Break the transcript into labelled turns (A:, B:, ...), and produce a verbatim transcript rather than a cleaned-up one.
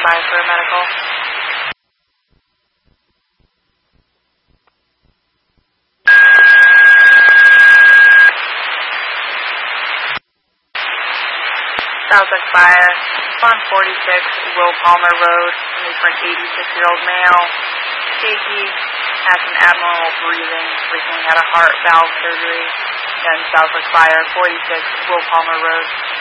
A: by for a medical. Southwest Fire, on forty-six Will Palmer Road, need for an eighty-six-year-old male, shaky, has some abnormal breathing, recently had a heart valve surgery. Then Southwest Fire, forty-six Will Palmer Road.